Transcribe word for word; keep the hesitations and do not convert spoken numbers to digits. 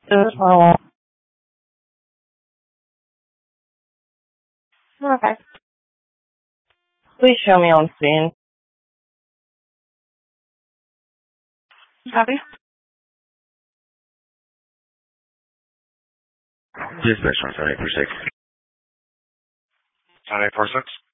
This one. Okay. Please show me on scene. Copy. Dispatch one seven eight four six. seven eight four six.